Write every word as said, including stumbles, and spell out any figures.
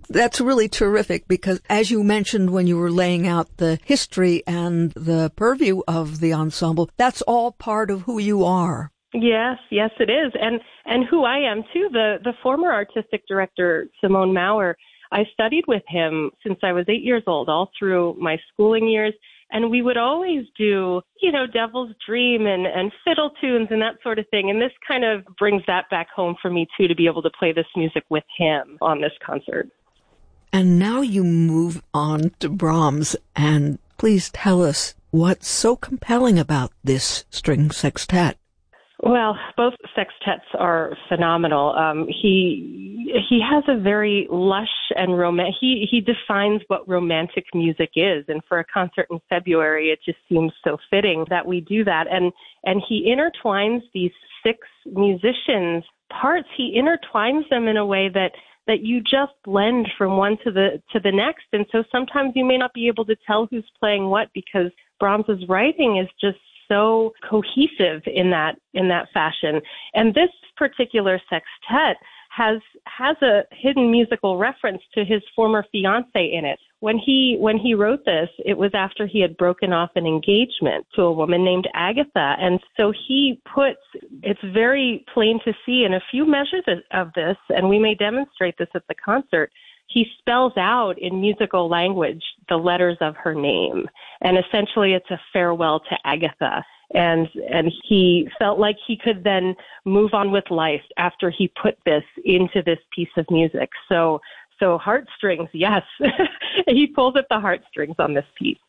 That's really terrific because, as you mentioned when you were laying out the history and the purview of the ensemble, that's all part of who you are. Yes, yes, it is. And and who I am, too. The, the former artistic director, Simone Maurer, I studied with him since I was eight years old, all through my schooling years. And we would always do, you know, Devil's Dream and, and fiddle tunes and that sort of thing. And this kind of brings that back home for me, too, to be able to play this music with him on this concert. And now you move on to Brahms. And please tell us what's so compelling about this string sextet. Well, both sextets are phenomenal. Um, he he has a very lush and romantic. He he defines what romantic music is, and for a concert in February, it just seems so fitting that we do that. And and he intertwines these six musicians' parts. He intertwines them in a way that that you just blend from one to the to the next. And so sometimes you may not be able to tell who's playing what because Brahms's writing is just so cohesive in that in that fashion. And this particular sextet has has a hidden musical reference to his former fiancée in it. When he when he wrote this, it was after he had broken off an engagement to a woman named Agatha. And so he puts, it's very plain to see in a few measures of this, and we may demonstrate this at the concert, he spells out in musical language the letters of her name. And essentially it's a farewell to Agatha. And and he felt like he could then move on with life after he put this into this piece of music. So so heartstrings, yes. He pulls at the heartstrings on this piece.